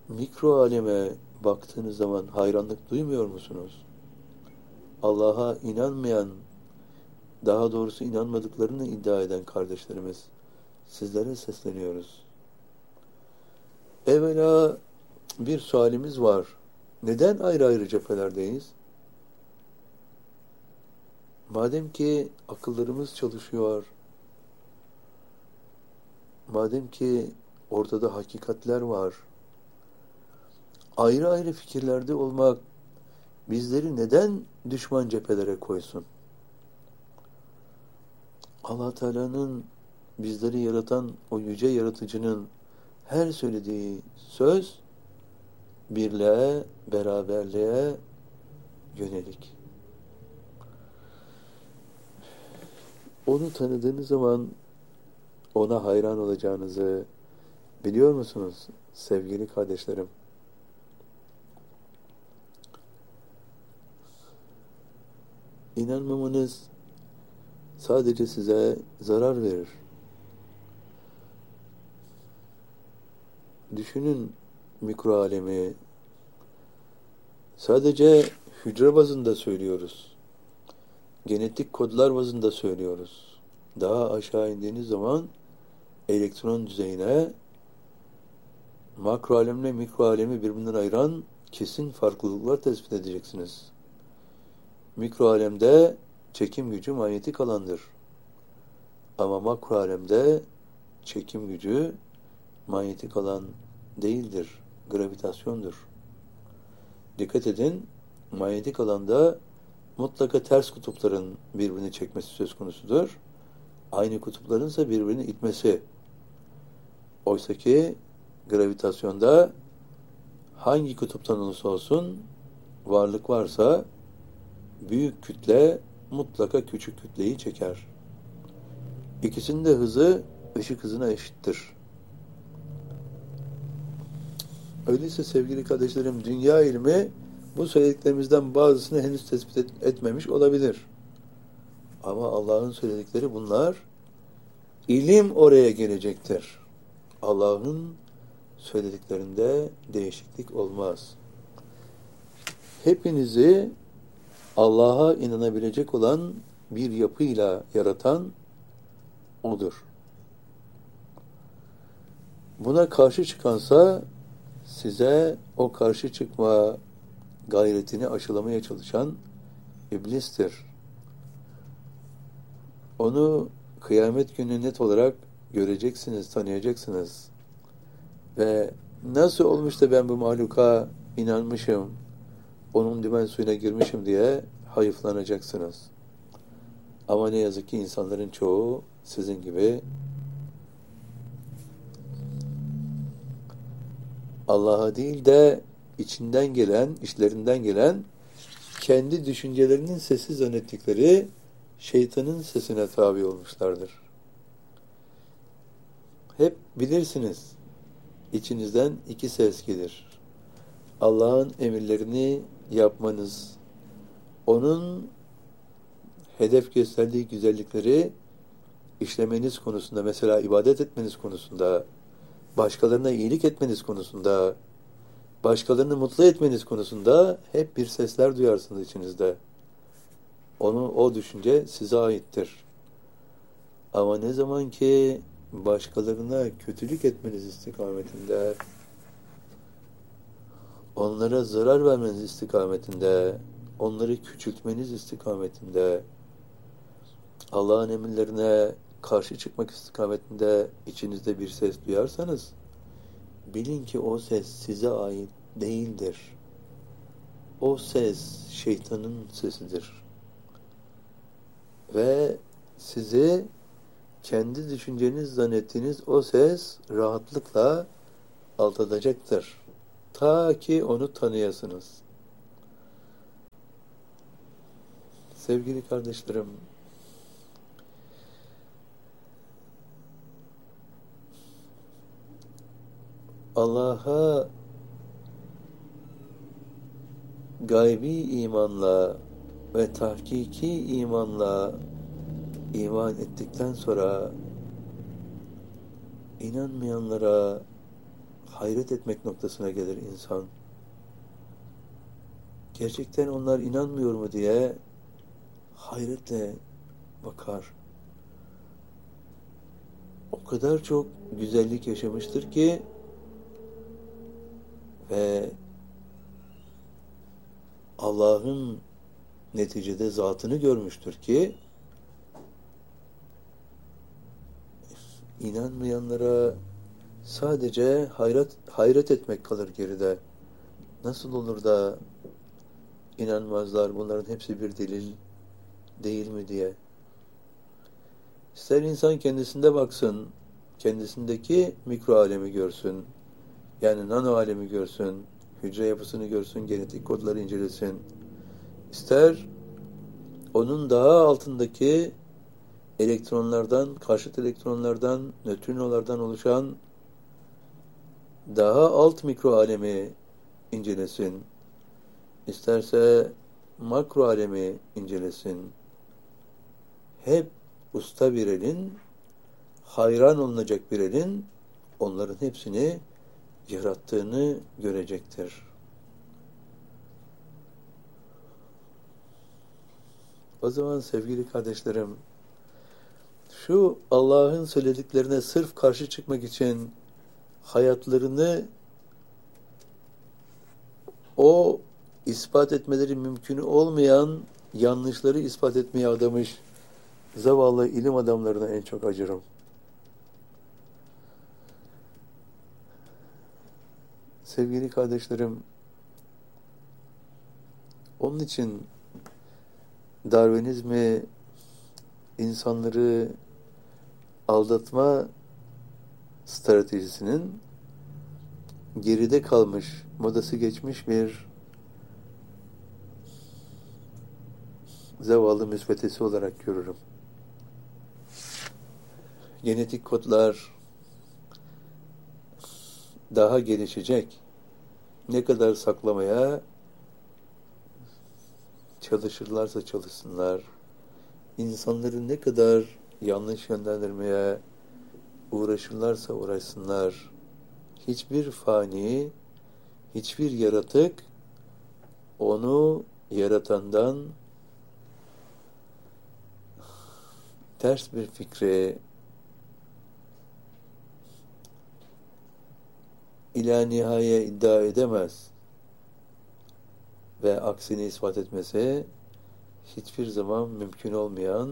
mikro aleme baktığınız zaman hayranlık duymuyor musunuz? Allah'a inanmayan, daha doğrusu inanmadıklarını iddia eden kardeşlerimiz, sizlere sesleniyoruz. Evvela bir sualimiz var. Neden ayrı ayrı cephelerdeyiz? Madem ki akıllarımız çalışıyor, madem ki ortada hakikatler var, ayrı ayrı fikirlerde olmak bizleri neden düşman cephelere koysun? Allah Teala'nın bizleri yaratan o yüce yaratıcının her söylediği söz birliğe, beraberliğe yönelik. Onu tanıdığınız zaman ona hayran olacağınızı biliyor musunuz sevgili kardeşlerim? İnanmamanız sadece size zarar verir. Düşünün mikro alemi. Sadece hücre bazında söylüyoruz. Genetik kodlar bazında söylüyoruz. Daha aşağı indiğiniz zaman elektron düzeyine makro alemle mikro alemi birbirinden ayıran kesin farklılıklar tespit edeceksiniz. Mikro alemde çekim gücü manyetik alandır. Ama makro alemde çekim gücü manyetik alan değildir, gravitasyondur. Dikkat edin, manyetik alanda mutlaka ters kutupların birbirini çekmesi söz konusudur. Aynı kutupların ise birbirini itmesi. Oysaki gravitasyonda hangi kutuptan olursa olsun varlık varsa büyük kütle mutlaka küçük kütleyi çeker. İkisinin de hızı ışık hızına eşittir. Öyleyse sevgili kardeşlerim, dünya ilmi bu söylediklerimizden bazısını henüz tespit etmemiş olabilir. Ama Allah'ın söyledikleri bunlar, ilim oraya gelecektir. Allah'ın söylediklerinde değişiklik olmaz. Hepinizi Allah'a inanabilecek olan bir yapıyla yaratan O'dur. Buna karşı çıkansa size o karşı çıkma gayretini aşılamaya çalışan iblistir. Onu kıyamet günü net olarak göreceksiniz, tanıyacaksınız. Ve nasıl olmuş da ben bu mahluka inanmışım, onun dümen suyuna girmişim diye hayıflanacaksınız. Ama ne yazık ki insanların çoğu sizin gibi Allah'a değil de içinden gelen, içlerinden gelen kendi düşüncelerinin sesi zannettikleri şeytanın sesine tabi olmuşlardır. Hep bilirsiniz, içinizden iki ses gelir. Allah'ın emirlerini yapmanız, onun hedef gösterdiği güzellikleri işlemeniz konusunda, mesela ibadet etmeniz konusunda, başkalarına iyilik etmeniz konusunda, başkalarını mutlu etmeniz konusunda hep bir sesler duyarsınız içinizde. O düşünce size aittir. Ama ne zaman ki başkalarına kötülük etmeniz istikametinde, onlara zarar vermeniz istikametinde, onları küçültmeniz istikametinde, Allah'ın emirlerine karşı çıkmak istikametinde içinizde bir ses duyarsanız, bilin ki o ses size ait değildir. O ses şeytanın sesidir. Ve sizi kendi düşünceniz zannettiğiniz o ses rahatlıkla aldatacaktır. Ta ki onu tanıyasınız. Sevgili kardeşlerim, Allah'a gaybi imanla ve tahkiki imanla iman ettikten sonra inanmayanlara hayret etmek noktasına gelir insan. Gerçekten onlar inanmıyor mu diye hayretle bakar. O kadar çok güzellik yaşamıştır ki ve Allah'ın neticede zatını görmüştür ki inanmayanlara sadece hayret etmek kalır geride. Nasıl olur da inanmazlar, bunların hepsi bir delil değil mi diye. İster insan kendisinde baksın, kendisindeki mikro alemi görsün, yani nano alemi görsün, hücre yapısını görsün, genetik kodları incelesin. İster onun daha altındaki elektronlardan, karşıt elektronlardan, nötrinolardan oluşan daha alt mikro alemi incelesin. İsterse makro alemi incelesin. Hep usta bir elin, hayran olunacak bir elin onların hepsini yarattığını görecektir. O zaman sevgili kardeşlerim, şu Allah'ın söylediklerine sırf karşı çıkmak için hayatlarını o ispat etmeleri mümkün olmayan yanlışları ispat etmeye adamış zavallı ilim adamlarına en çok acırım. Sevgili kardeşlerim, onun için Darwinizmi insanları aldatma stratejisinin geride kalmış, modası geçmiş bir zavallı müsvedesi olarak görürüm. Genetik kodlar daha gelişecek. Ne kadar saklamaya çalışırlarsa çalışsınlar, insanları ne kadar yanlış yönlendirmeye uğraşırlarsa uğraşsınlar, hiçbir fani, hiçbir yaratık onu yaratandan ters bir fikre ila nihaye iddia edemez ve aksini ispat etmesi hiçbir zaman mümkün olmayan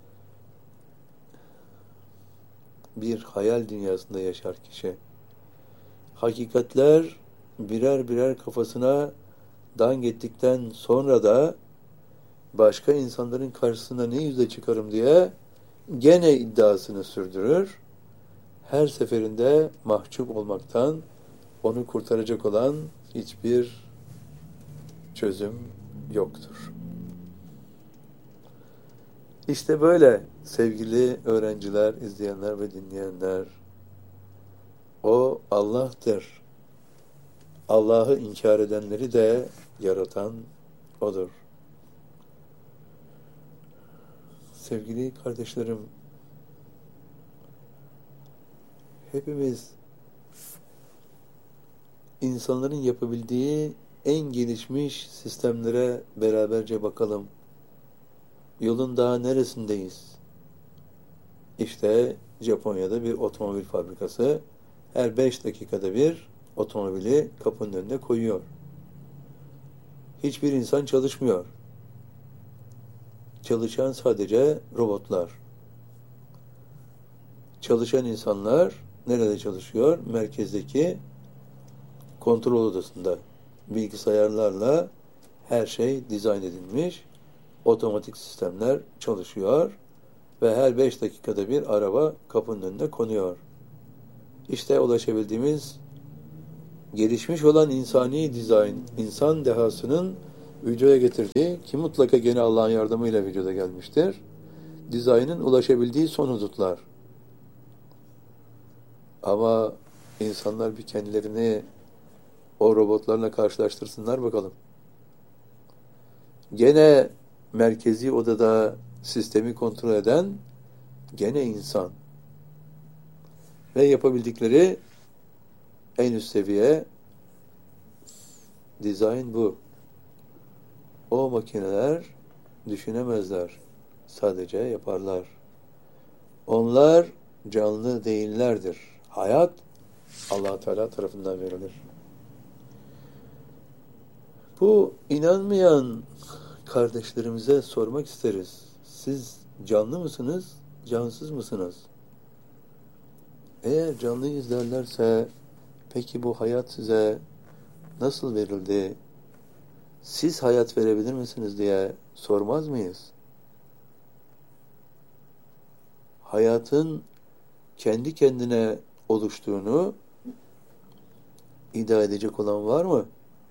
bir hayal dünyasında yaşar kişi. Hakikatler birer birer kafasına dank ettikten sonra da başka insanların karşısına ne yüzle çıkarım diye gene iddiasını sürdürür. Her seferinde mahcup olmaktan onu kurtaracak olan hiçbir çözüm yoktur. İşte böyle sevgili öğrenciler, izleyenler ve dinleyenler, o Allah'tır. Allah'ı inkar edenleri de yaratan O'dur. Sevgili kardeşlerim, hepimiz insanların yapabildiği en gelişmiş sistemlere beraberce bakalım. Yolun daha neresindeyiz? İşte Japonya'da bir otomobil fabrikası her 5 dakikada bir otomobili kapının önüne koyuyor. Hiçbir insan çalışmıyor. Çalışan sadece robotlar. Çalışan insanlar nerede çalışıyor? Merkezdeki kontrol odasında. Bilgisayarlarla her şey dizayn edilmiş. Otomatik sistemler çalışıyor ve her 5 dakikada bir araba kapının önüne konuyor. İşte ulaşabildiğimiz gelişmiş olan insani dizayn, insan dehasının vücuda getirdiği, ki mutlaka gene Allah'ın yardımıyla vücuda gelmiştir, dizaynın ulaşabildiği son hudutlar. Ama insanlar bir kendilerini o robotlarla karşılaştırsınlar bakalım. Gene merkezi odada sistemi kontrol eden gene insan. Ve yapabildikleri En üst seviye dizayn bu. O makineler düşünemezler. Sadece yaparlar. Onlar canlı değillerdir. Hayat Allah Teala tarafından verilir. Bu inanmayan kardeşlerimize sormak isteriz. Siz canlı mısınız, cansız mısınız? Eğer canlıyız derlerse, peki bu hayat size nasıl verildi? Siz hayat verebilir misiniz diye sormaz mıyız? Hayatın kendi kendine oluştuğunu iddia edecek olan var mı?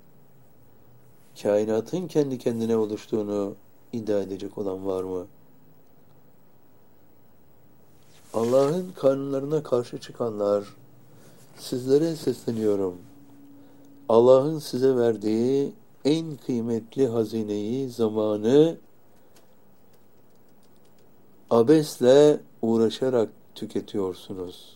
Kainatın kendi kendine oluştuğunu iddia edecek olan var mı? Allah'ın kanunlarına karşı çıkanlar, sizlere sesleniyorum. Allah'ın size verdiği en kıymetli hazineyi, zamanı abesle uğraşarak tüketiyorsunuz.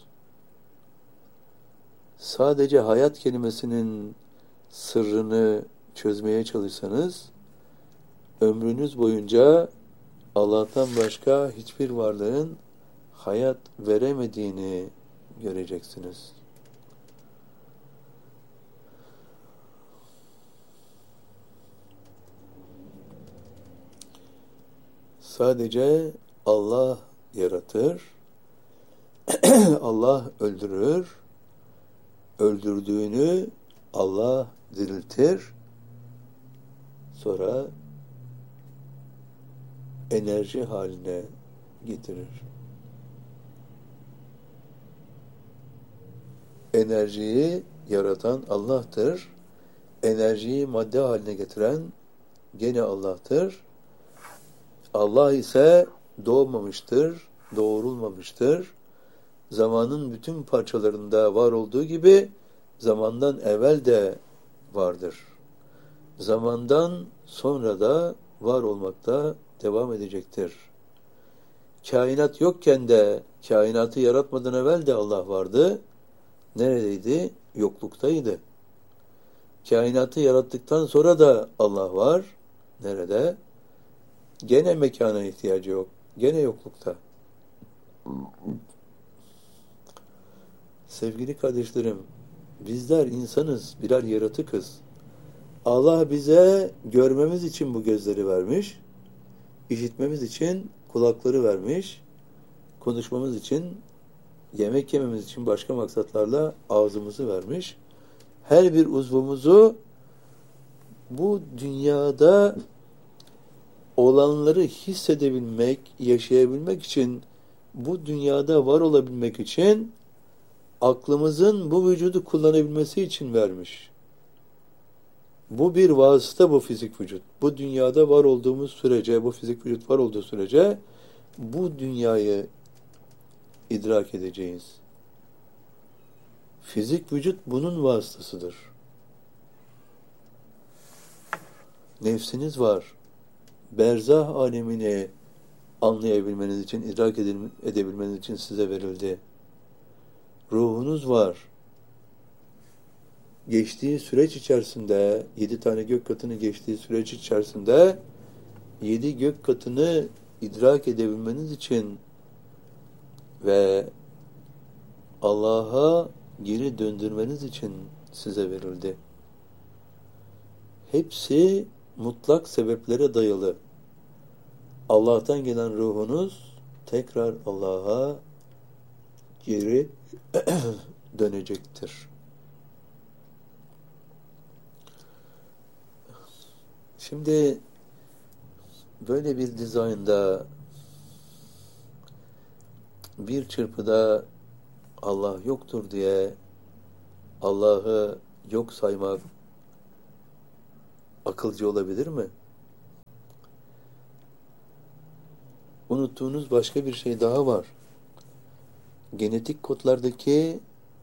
Sadece hayat kelimesinin sırrını çözmeye çalışsanız, ömrünüz boyunca Allah'tan başka hiçbir varlığın hayat veremediğini göreceksiniz. Sadece Allah yaratır, Allah öldürür, öldürdüğünü Allah diriltir, sonra enerji haline getirir. Enerjiyi yaratan Allah'tır. Enerjiyi madde haline getiren gene Allah'tır. Allah ise doğmamıştır, doğurulmamıştır. Zamanın bütün parçalarında var olduğu gibi zamandan evvel de vardır. Zamandan sonra da var olmakta devam edecektir. Kainat yokken de, kainatı yaratmadan evvel de Allah vardı. Neredeydi? Yokluktaydı. Kainatı yarattıktan sonra da Allah var. Nerede? Gene mekana ihtiyacı yok. Gene yoklukta. Sevgili kardeşlerim, bizler insanız, birer yaratıkız. Allah bize görmemiz için bu gözleri vermiş, işitmemiz için kulakları vermiş, konuşmamız için, yemek yememiz için başka maksatlarla ağzımızı vermiş. Her bir uzvumuzu bu dünyada olanları hissedebilmek, yaşayabilmek için, bu dünyada var olabilmek için, aklımızın bu vücudu kullanabilmesi için vermiş. Bu bir vasıta, bu fizik vücut. Bu dünyada var olduğumuz sürece, bu fizik vücut var olduğu sürece, bu dünyayı idrak edeceğiz. Fizik vücut bunun vasıtasıdır. Nefsiniz var. Berzah alemini anlayabilmeniz için, idrak edebilmeniz için size verildi. Ruhunuz var. Geçtiği süreç içerisinde, 7 tane gök katını geçtiği süreç içerisinde 7 gök katını idrak edebilmeniz için ve Allah'a geri döndürmeniz için size verildi. Hepsi mutlak sebeplere dayalı. Allah'tan gelen ruhunuz tekrar Allah'a geri dönecektir. Şimdi böyle bir dizaynda bir çırpıda Allah yoktur diye Allah'ı yok saymak akılcı olabilir mi? Unuttuğunuz başka bir şey daha var. Genetik kodlardaki,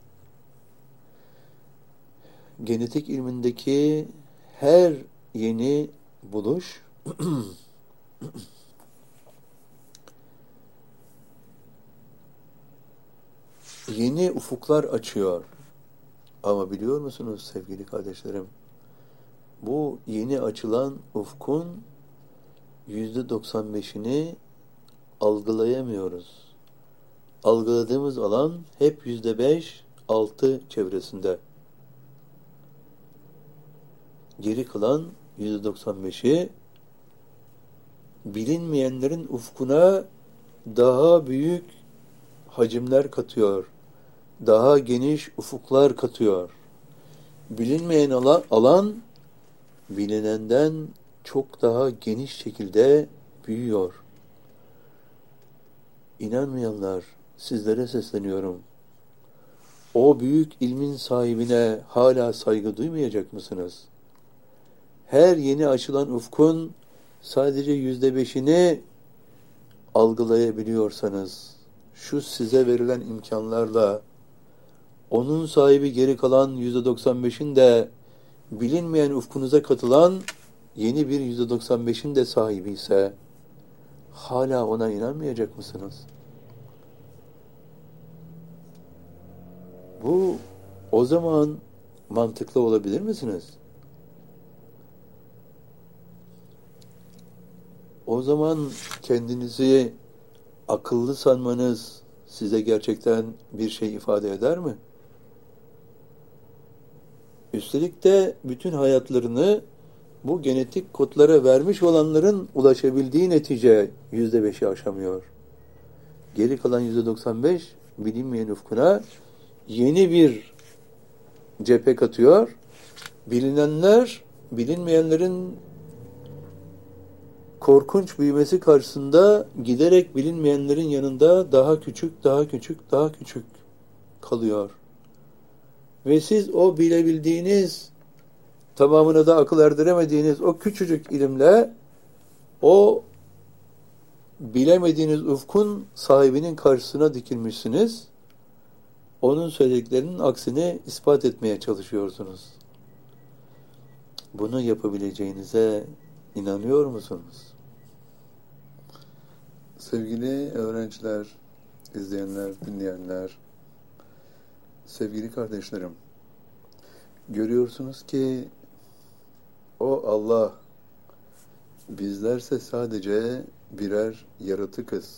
genetik ilmindeki her yeni buluş yeni ufuklar açıyor. Ama biliyor musunuz sevgili kardeşlerim? Bu yeni açılan ufkun %95'ini algılayamıyoruz. Algıladığımız alan hep %5-6 çevresinde. Geri kalan %95'i bilinmeyenlerin ufkuna daha büyük hacimler katıyor. Daha geniş ufuklar katıyor. Bilinmeyen alan bilinenden çok daha geniş şekilde büyüyor. İnanmayanlar, sizlere sesleniyorum. O büyük ilmin sahibine hala saygı duymayacak mısınız? Her yeni açılan ufkun sadece %5'ini algılayabiliyorsanız, şu size verilen imkanlarla, onun sahibi geri kalan %95'in de bilinmeyen ufkunuza katılan yeni bir %95'in de sahibi ise, hala ona inanmayacak mısınız? Bu o zaman mantıklı olabilir misiniz? O zaman kendinizi akıllı sanmanız size gerçekten bir şey ifade eder mi? Üstelik de bütün hayatlarını bu genetik kodlara vermiş olanların ulaşabildiği netice %5'i aşamıyor. Geri kalan %95 bilinmeyen ufkuna yeni bir cephe katıyor. Bilinenler, bilinmeyenlerin korkunç büyümesi karşısında giderek bilinmeyenlerin yanında daha küçük, daha küçük, daha küçük kalıyor. Ve siz o bilebildiğiniz, tamamına da akıl erdiremediğiniz o küçücük ilimle o bilemediğiniz ufkun sahibinin karşısına dikilmişsiniz. Onun söylediklerinin aksini ispat etmeye çalışıyorsunuz. Bunu yapabileceğinize inanıyor musunuz? Sevgili öğrenciler, izleyenler, dinleyenler, sevgili kardeşlerim, görüyorsunuz ki o Allah, bizlerse sadece birer yaratıkız.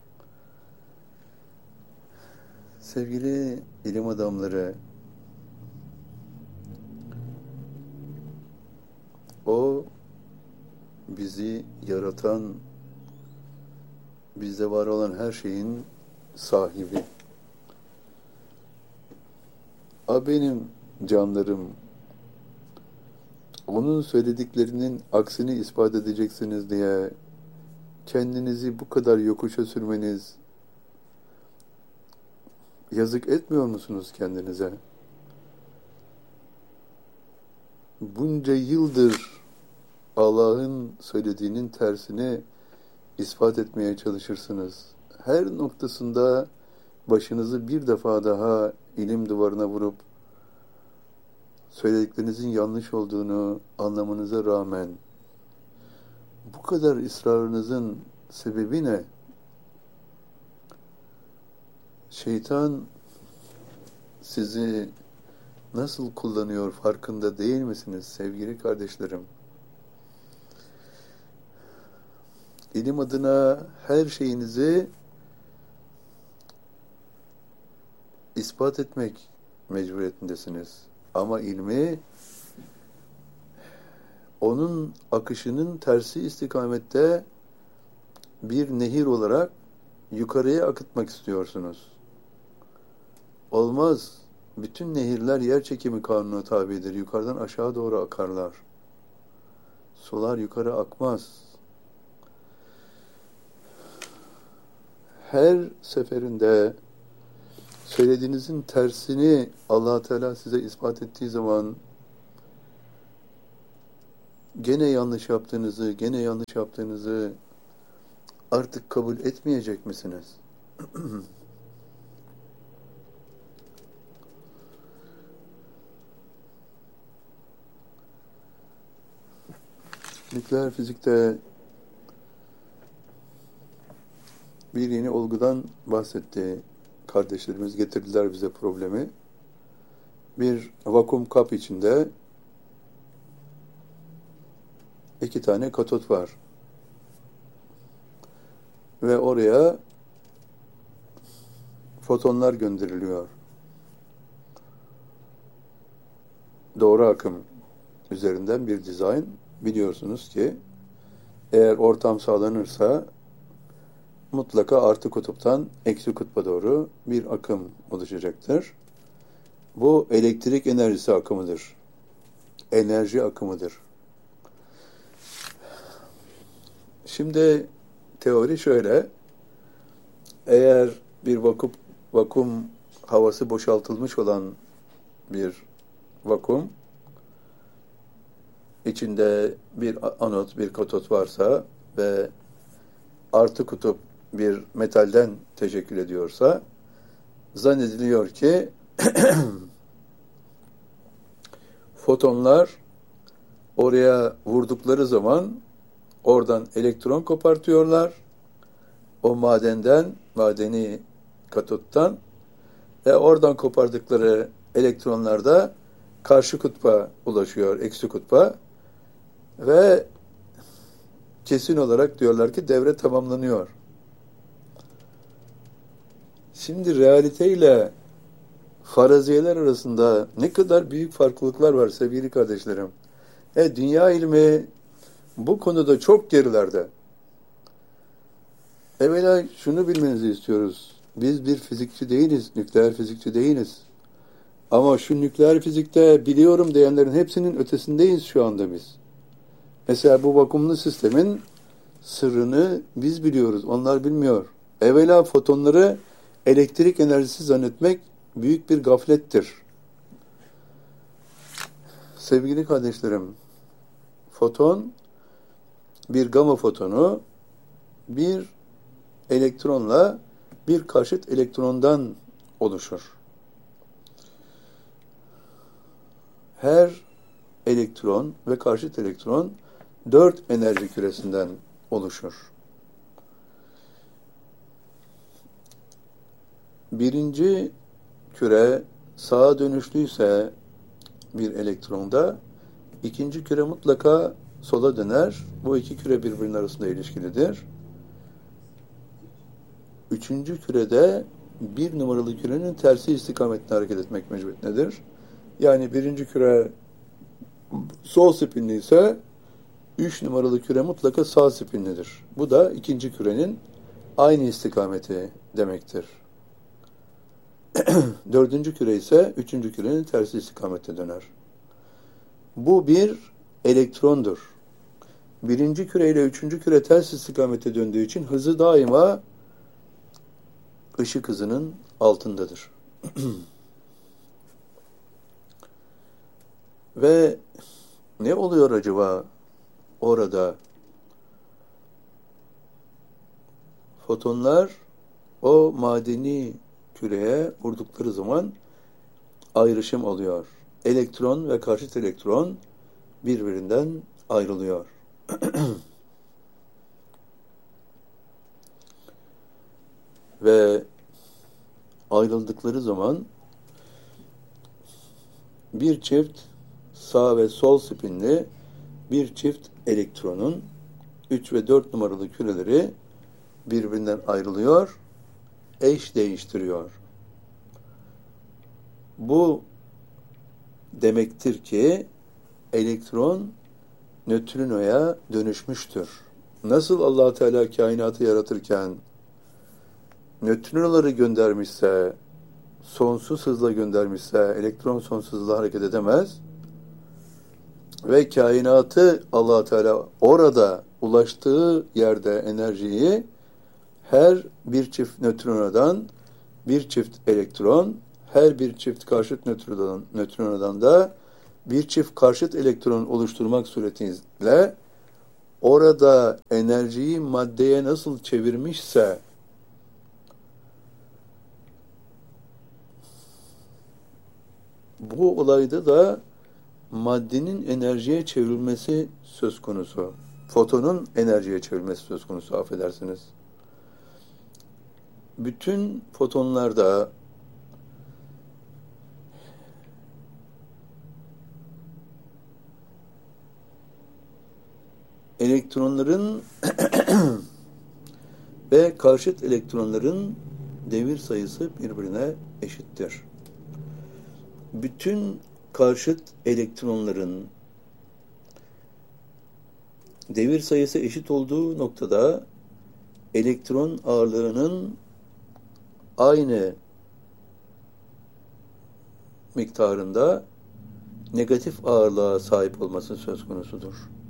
Sevgili ilim adamları, o bizi yaratan, bizde var olan her şeyin sahibi. Benim canlarım, onun söylediklerinin aksini ispat edeceksiniz diye kendinizi bu kadar yokuşa sürmeniz, yazık etmiyor musunuz kendinize? Bunca yıldır Allah'ın söylediğinin tersini ispat etmeye çalışırsınız. Her noktasında başınızı bir defa daha ilim duvarına vurup söylediklerinizin yanlış olduğunu anlamanıza rağmen bu kadar ısrarınızın sebebi ne? Şeytan sizi nasıl kullanıyor farkında değil misiniz sevgili kardeşlerim? İlim adına her şeyinizi ispat etmek mecburiyetindesiniz. Ama ilmi onun akışının tersi istikamette bir nehir olarak yukarıya akıtmak istiyorsunuz. Olmaz. Bütün nehirler yer çekimi kanununa tabidir. Yukarıdan aşağı doğru akarlar. Sular yukarı akmaz. Her seferinde söylediğinizin tersini Allah Teala size ispat ettiği zaman gene yanlış yaptığınızı artık kabul etmeyecek misiniz? Nükleer fizikte bir yeni olgudan bahsetti. Kardeşlerimiz getirdiler bize problemi. bir vakum kap içinde 2 tane katot var. Ve oraya fotonlar gönderiliyor. Doğru akım üzerinden bir dizayn. Biliyorsunuz ki eğer ortam sağlanırsa mutlaka artı kutuptan eksi kutba doğru bir akım oluşacaktır. Bu elektrik enerjisi akımıdır. Enerji akımıdır. Şimdi teori şöyle. Eğer bir vakum havası boşaltılmış olan bir vakum içinde bir anot, bir katot varsa ve artı kutup bir metalden teşekkül ediyorsa zannediliyor ki fotonlar oraya vurdukları zaman oradan elektron kopartıyorlar. O madeni katottan ve oradan kopardıkları elektronlar da karşı kutba ulaşıyor, eksi kutba ve kesin olarak diyorlar ki devre tamamlanıyor. Şimdi realite ile faraziyeler arasında ne kadar büyük farklılıklar var sevgili kardeşlerim. Dünya ilmi bu konuda çok gerilerde. Evvela şunu bilmenizi istiyoruz. Biz bir fizikçi değiliz, nükleer fizikçi değiliz. Ama şu nükleer fizikte biliyorum diyenlerin hepsinin ötesindeyiz şu anda biz. Mesela bu vakumlu sistemin sırrını biz biliyoruz, onlar bilmiyor. Evvela fotonları elektrik enerjisi zannetmek büyük bir gaflettir. Sevgili kardeşlerim, foton, bir gama fotonu, bir elektronla bir karşıt elektrondan oluşur. Her elektron ve karşıt elektron 4 enerji küresinden oluşur. Birinci küre sağa dönüşlüyse bir elektronda, ikinci küre mutlaka sola döner. Bu iki küre birbirinin arasında ilişkilidir. Üçüncü kürede bir numaralı kürenin tersi istikametine hareket etmek mecburiyetindedir. Yani birinci küre sol spinli ise 3 numaralı küre mutlaka sağ spinlidir. Bu da ikinci kürenin aynı istikameti demektir. Dördüncü küre ise üçüncü kürenin tersi istikamette döner. Bu bir elektrondur. Birinci küre ile üçüncü küre ters istikamete döndüğü için hızı daima ışık hızının altındadır. Ve ne oluyor acaba orada? Fotonlar o madeni küreye vurdukları zaman ayrışım oluyor. Elektron ve karşıt elektron birbirinden ayrılıyor. Ve ayrıldıkları zaman bir çift sağ ve sol spinli bir çift elektronun 3 ve 4 numaralı küreleri birbirinden ayrılıyor, eş değiştiriyor. Bu demektir ki elektron nötrinoya dönüşmüştür. Nasıl Allah Teala kainatı yaratırken nötrinoları göndermişse, sonsuz hızla göndermişse, elektron sonsuz hızla hareket edemez ve kainatı Allah Teala orada ulaştığı yerde enerjiyi her bir çift nötrinodan bir çift elektron, her bir çift karşıt nötrinodan da bir çift karşıt elektron oluşturmak suretiyle orada enerjiyi maddeye nasıl çevirmişse bu olayda da maddenin enerjiye çevrilmesi söz konusu. Fotonun enerjiye çevrilmesi söz konusu, affedersiniz. Bütün fotonlarda elektronların ve karşıt elektronların devir sayısı birbirine eşittir. Bütün karşıt elektronların devir sayısı eşit olduğu noktada elektron ağırlığının aynı miktarında negatif ağırlığa sahip olması söz konusudur.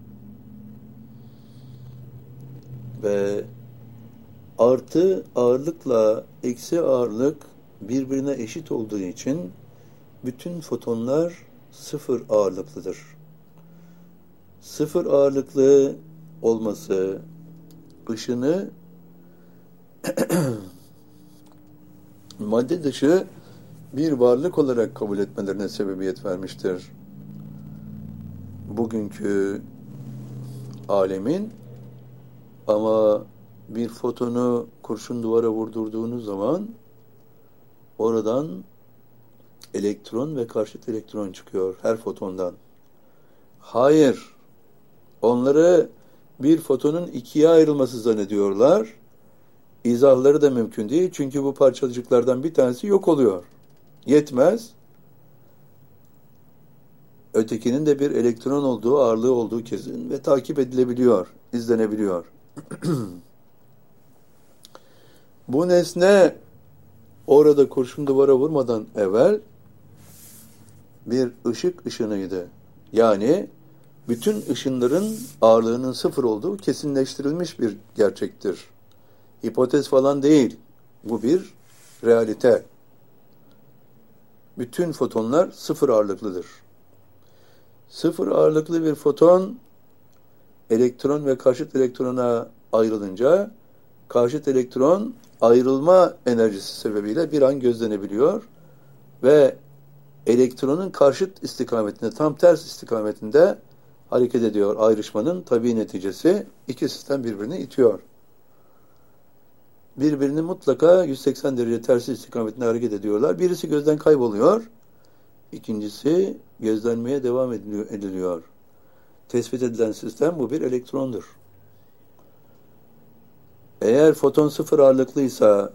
Ve artı ağırlıkla eksi ağırlık birbirine eşit olduğu için bütün fotonlar sıfır ağırlıklıdır. Sıfır ağırlıklı olması ışını madde dışı bir varlık olarak kabul etmelerine sebebiyet vermiştir. Bugünkü alemin ama bir fotonu kurşun duvara vurdurduğunuz zaman oradan elektron ve karşıt elektron çıkıyor her fotondan. Hayır. Onları bir fotonun ikiye ayrılması zannediyorlar. İzahları da mümkün değil. Çünkü bu parçacıklardan bir tanesi yok oluyor. Yetmez. Ötekinin de bir elektron olduğu, ağırlığı olduğu kesin ve takip edilebiliyor, izlenebiliyor. Bu nesne orada kurşun duvara vurmadan evvel bir ışık ışınıydı. Yani bütün ışınların ağırlığının sıfır olduğu kesinleştirilmiş bir gerçektir. Hipotez falan değil. Bu bir realite. Bütün fotonlar sıfır ağırlıklıdır. Sıfır ağırlıklı bir foton elektron ve karşıt elektrona ayrılınca karşıt elektron ayrılma enerjisi sebebiyle bir an gözlenebiliyor ve elektronun karşıt istikametinde, tam ters istikametinde hareket ediyor. Ayrışmanın tabii neticesi iki sistem birbirini itiyor. Birbirini mutlaka 180 derece tersi istikametinde hareket ediyorlar. Birisi gözden kayboluyor. İkincisi gözlenmeye devam ediliyor. Tespit edilen sistem bu bir elektrondur. Eğer foton sıfır ağırlıklıysa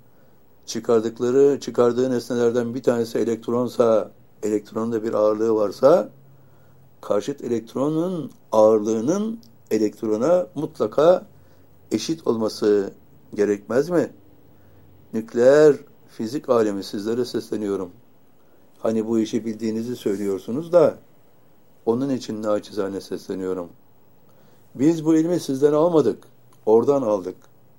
çıkardığı nesnelerden bir tanesi elektronsa, elektronun da bir ağırlığı varsa karşıt elektronun ağırlığının elektrona mutlaka eşit olması gerekmez mi? Nükleer fizik alemi sizlere sesleniyorum. Hani bu işi bildiğinizi söylüyorsunuz da onun için naçizane sesleniyorum. Biz bu ilmi sizden almadık. Oradan aldık.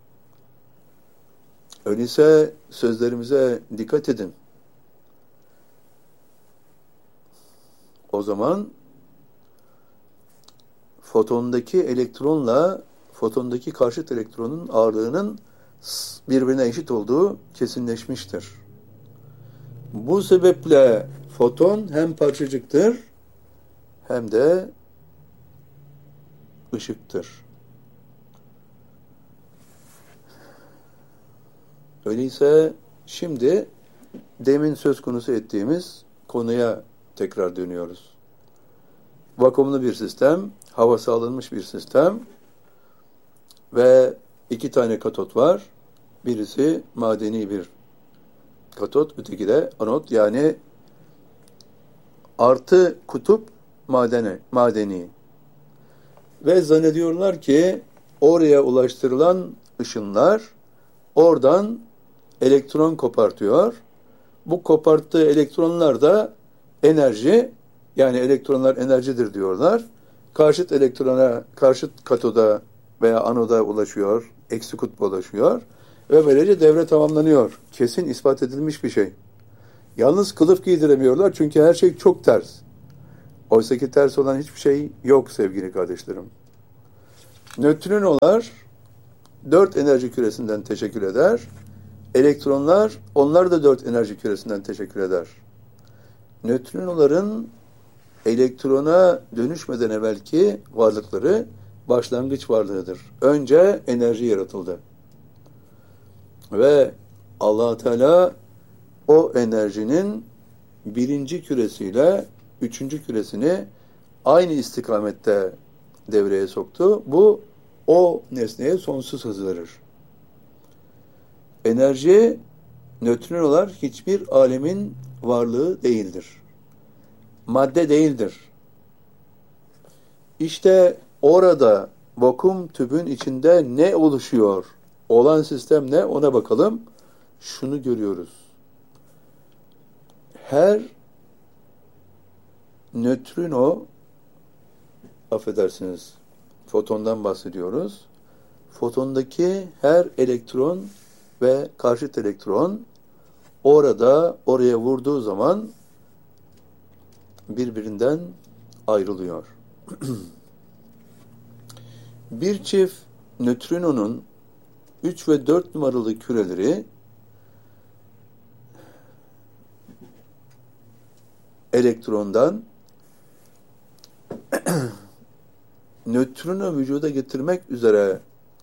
Öyleyse sözlerimize dikkat edin. O zaman fotondaki elektronla fotondaki karşıt elektronun ağırlığının birbirine eşit olduğu kesinleşmiştir. Bu sebeple foton hem parçacıktır hem de ışıktır. Öyleyse şimdi demin söz konusu ettiğimiz konuya tekrar dönüyoruz. Vakumlu bir sistem, havası alınmış bir sistem ve iki tane katot var. Birisi madeni bir katot, öteki de anot, yani artı kutup madeni. Ve zannediyorlar ki oraya ulaştırılan ışınlar oradan elektron kopartıyor. Bu koparttığı elektronlar da enerji, yani elektronlar enerjidir diyorlar. Karşıt elektrona, karşıt katoda veya anoda ulaşıyor, eksi kutba ulaşıyor ve böylece devre tamamlanıyor. Kesin ispat edilmiş bir şey. Yalnız kılıf giydiremiyorlar çünkü her şey çok ters. Oysa ki ters olan hiçbir şey yok sevgili kardeşlerim. Nötrinolar 4 enerji küresinden teşekkür eder. Elektronlar, onlar da 4 enerji küresinden teşekkür eder. Nötrinoların elektrona dönüşmeden evvelki varlıkları başlangıç varlığıdır. Önce enerji yaratıldı. Ve Allah Teala o enerjinin birinci küresiyle üçüncü küresini aynı istikamette devreye soktu. Bu o nesneye sonsuz hız verir. Enerji, nötrinolar hiçbir alemin varlığı değildir. Madde değildir. İşte orada vakum tübün içinde ne oluşuyor? Olan sistem ne? Ona bakalım. Şunu görüyoruz. Her nötrino, affedersiniz, fotondan bahsediyoruz. Fotondaki her elektron ve karşıt elektron oraya vurduğu zaman birbirinden ayrılıyor. Bir çift nötrinonun 3 ve 4 numaralı küreleri elektrondan nötrino vücuda getirmek üzere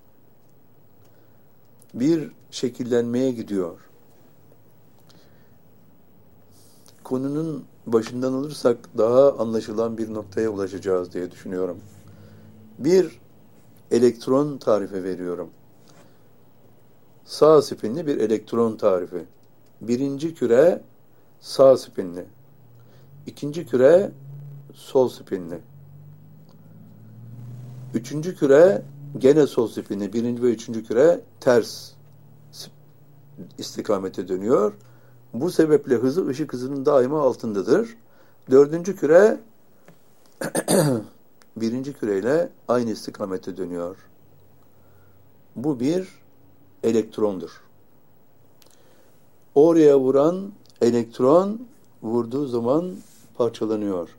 bir şekillenmeye gidiyor. Konunun başından alırsak daha anlaşılan bir noktaya ulaşacağız diye düşünüyorum. Bir elektron tarifi veriyorum. Sağ spinli bir elektron tarifi. Birinci küre sağ spinli. İkinci küre sol spinli. Üçüncü küre gene sol spinli. Birinci ve üçüncü küre ters istikamete dönüyor. Bu sebeple hızı ışık hızının daima altındadır. Dördüncü küre birinci küreyle aynı istikamete dönüyor. Bu bir elektrondur. Oraya vuran elektron vurduğu zaman parçalanıyor.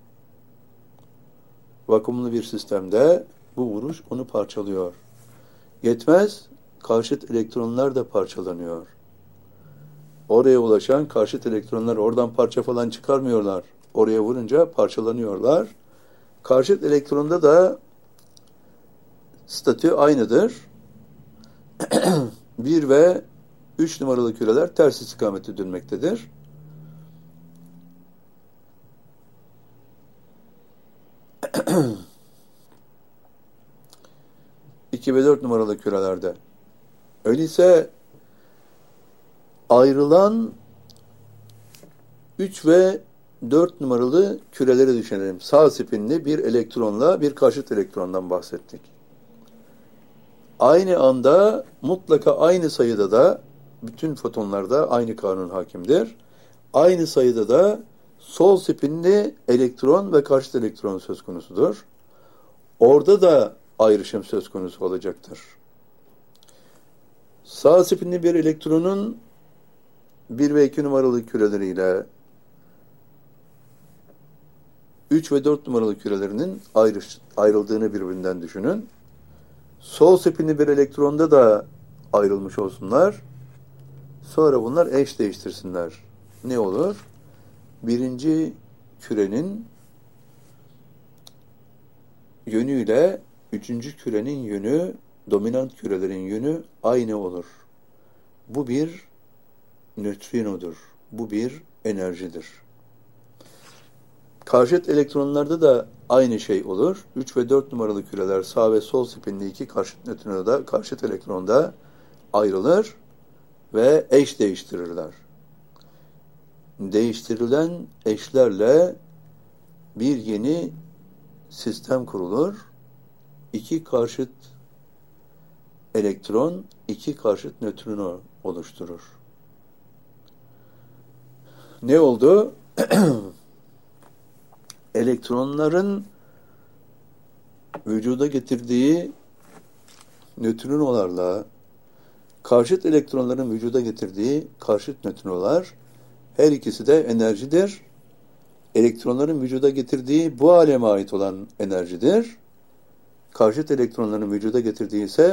Vakumlu bir sistemde bu vuruş onu parçalıyor. Yetmez, karşıt elektronlar da parçalanıyor. Oraya ulaşan karşıt elektronlar oradan parça falan çıkarmıyorlar. Oraya vurunca parçalanıyorlar. Karşıt elektronda da statü aynıdır. 1 ve 3 numaralı küreler ters istikamete dönmektedir. İki ve 4 numaralı kürelerde. Öyleyse ayrılan 3 ve 4 numaralı küreleri düşünelim. Sağ spinli bir elektronla bir karşıt elektrondan bahsettik. Aynı anda mutlaka aynı sayıda da bütün fotonlarda aynı kanun hakimdir. Aynı sayıda da sol spinli elektron ve karşıt elektron söz konusudur. Orada da ayrışım söz konusu olacaktır. Sağ spinli bir elektronun 1 ve 2 numaralı küreleriyle 3 ve 4 numaralı kürelerinin ayrıldığını birbirinden düşünün. Sol spinli bir elektronda da ayrılmış olsunlar. Sonra bunlar eş değiştirsinler. Ne olur? Birinci kürenin yönüyle üçüncü kürenin yönü, dominant kürelerin yönü aynı olur. Bu bir nötrinodur. Bu bir enerjidir. Karşıt elektronlarda da aynı şey olur. 3 ve 4 numaralı küreler sağ ve sol spinli iki karşıt nötrinoda, karşıt elektronda ayrılır ve eş değiştirirler. Değiştirilen eşlerle bir yeni sistem kurulur. İki karşıt elektron, iki karşıt nötrino oluşturur. Ne oldu? Elektronların vücuda getirdiği nötrinolarla karşıt elektronların vücuda getirdiği karşıt nötrinolar her ikisi de enerjidir. Elektronların vücuda getirdiği bu aleme ait olan enerjidir. Karşıt elektronların vücuda getirdiği ise